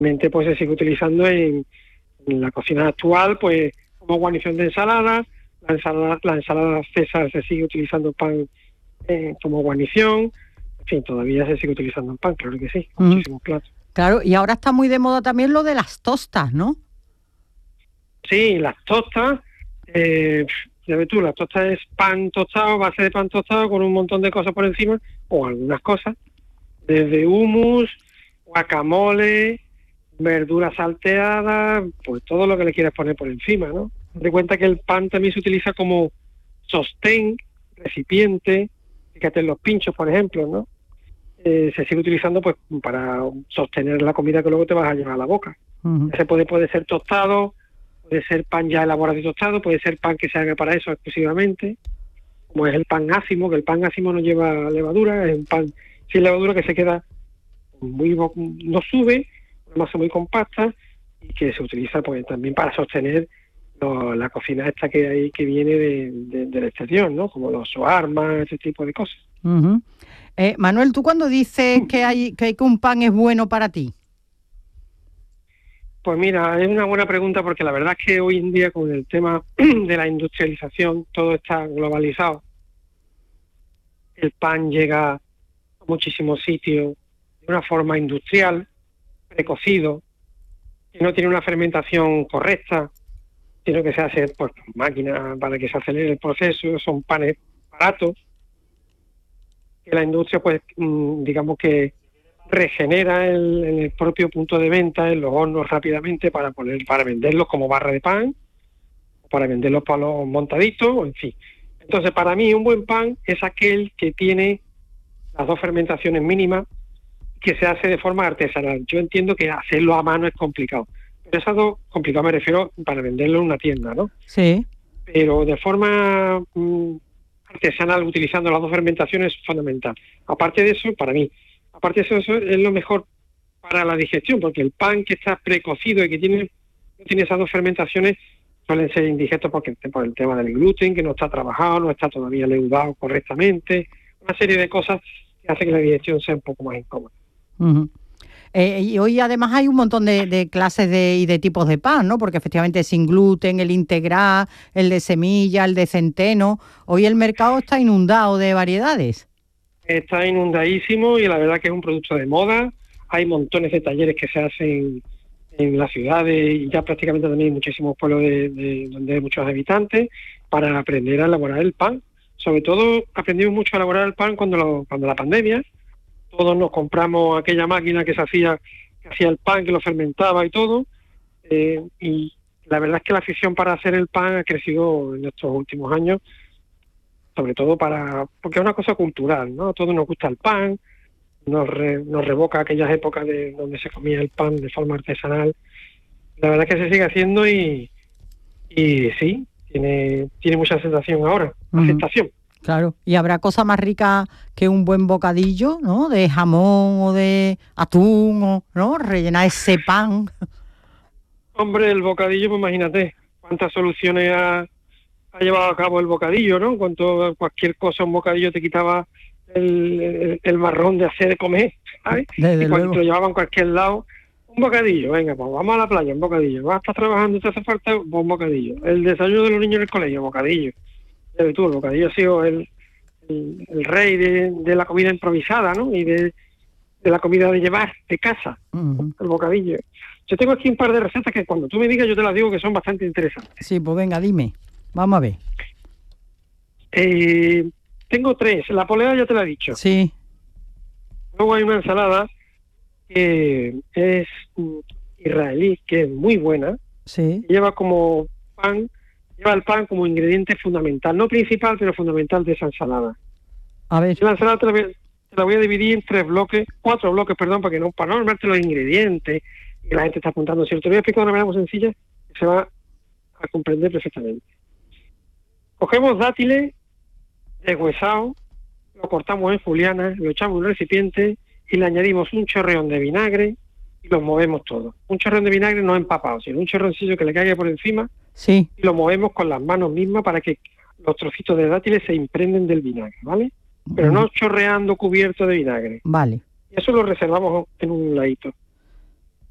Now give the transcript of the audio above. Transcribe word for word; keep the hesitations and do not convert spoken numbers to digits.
Realmente pues se sigue utilizando en, en la cocina actual, pues como guarnición de ensalada. La ensalada, la ensalada César se sigue utilizando pan eh, como guarnición. En fin, todavía se sigue utilizando el pan, claro que sí, Mm. muchísimos platos. Claro, y ahora está muy de moda también lo de las tostas, ¿no? Sí, las tostas, eh, ya ves tú, las tostas es pan tostado, base de pan tostado con un montón de cosas por encima, o algunas cosas, desde hummus, guacamole, verduras salteadas, pues todo lo que le quieras poner por encima, ¿no? Ten en cuenta que el pan también se utiliza como sostén, recipiente, fíjate en los pinchos, por ejemplo, ¿no? Eh, se sigue utilizando pues para sostener la comida que luego te vas a llevar a la boca. Uh-huh. Se puede, puede ser tostado, puede ser pan ya elaborado y tostado, puede ser pan que se haga para eso exclusivamente, como es el pan ácimo, que el pan ácimo no lleva levadura, es un pan sin levadura que se queda muy, no sube, una masa muy compacta y que se utiliza pues también para sostener lo, la cocina esta que hay que viene de, de, del exterior, ¿no? Como los shawarma, ese tipo de cosas. Uh-huh. Eh, Manuel, ¿tú cuando dices que hay que, que un pan es bueno para ti? Pues mira, es una buena pregunta porque la verdad es que hoy en día con el tema de la industrialización todo está globalizado. El pan llega a muchísimos sitios de una forma industrial, precocido, que no tiene una fermentación correcta, sino que se hace por pues, máquina para que se acelere el proceso, son panes baratos, que la industria pues digamos que regenera el, en el propio punto de venta, en los hornos rápidamente para poner, para venderlos como barra de pan, para venderlos para los montaditos, en fin. Entonces, para mí un buen pan es aquel que tiene las dos fermentaciones mínimas, que se hace de forma artesanal. Yo entiendo que hacerlo a mano es complicado, pero esas dos, complicado me refiero para venderlo en una tienda, ¿no? Sí. Pero de forma mmm, artesanal, utilizando las dos fermentaciones, es fundamental. Aparte de eso, para mí, aparte de eso, eso es lo mejor para la digestión, porque el pan que está precocido y que tiene, tiene esas dos fermentaciones suelen ser indigestos porque por el tema del gluten, que no está trabajado, no está todavía leudado correctamente, una serie de cosas que hace que la digestión sea un poco más incómoda. Uh-huh. Eh, y hoy además hay un montón de, de clases de, y de tipos de pan, ¿no? Porque efectivamente sin gluten, el integral, el de semilla, el de centeno. Hoy el mercado está inundado de variedades. Está inundadísimo y la verdad que es un producto de moda. Hay montones de talleres que se hacen en las ciudades y ya prácticamente también en muchísimos pueblos de, de, donde hay muchos habitantes para aprender a elaborar el pan. Sobre todo aprendimos mucho a elaborar el pan cuando, lo, cuando la pandemia. Todos nos compramos aquella máquina que se hacía, que hacía el pan, que lo fermentaba y todo. Eh, y la verdad es que la afición para hacer el pan ha crecido en estos últimos años, sobre todo para, porque es una cosa cultural, ¿no? A todos nos gusta el pan, nos, re, nos revoca aquellas épocas de donde se comía el pan de forma artesanal. La verdad es que se sigue haciendo y, y sí, tiene, tiene mucha aceptación ahora, uh-huh. aceptación. Claro, y habrá cosa más rica que un buen bocadillo, ¿no? De jamón o de atún, o, ¿no? Rellenar ese pan. Hombre, el bocadillo, pues imagínate, cuántas soluciones ha, ha llevado a cabo el bocadillo, ¿no? Cuanto cualquier cosa, un bocadillo te quitaba el, el, el marrón de hacer de comer, ¿sabes? Desde y cuando luego. te lo llevaban a cualquier lado, un bocadillo, venga, pues vamos a la playa, un bocadillo. Vas a estar trabajando, te hace falta pues, un bocadillo. El desayuno de los niños en el colegio, bocadillo. Ya ves tú, el bocadillo ha sido el, el, el rey de, de la comida improvisada, ¿no? Y de, de la comida de llevar de casa, uh-huh. el bocadillo. Yo tengo aquí un par de recetas que cuando tú me digas yo te las digo que son bastante interesantes. Sí, pues venga, dime. Vamos a ver. Eh, tengo tres. La polea ya te la he dicho. Sí. Luego hay una ensalada que es israelí, que es muy buena. Sí. Lleva como pan... Lleva el pan como ingrediente fundamental, no principal, pero fundamental de esa ensalada. A ver. La ensalada te la, voy, te la voy a dividir en tres bloques, cuatro bloques, perdón, para que no, para no armarte los ingredientes y la gente está apuntando. Si te voy a explicar de una manera muy sencilla, se va a comprender perfectamente. Cogemos dátiles deshuesados, lo cortamos en julianas, lo echamos en un recipiente y le añadimos un chorreón de vinagre y los movemos todo. Un chorreón de vinagre no empapado, sino un chorroncillo que le caiga por encima. Sí. Y lo movemos con las manos mismas para que los trocitos de dátiles se impregnen del vinagre, ¿vale? Pero no chorreando cubierto de vinagre. Vale. Y eso lo reservamos en un ladito.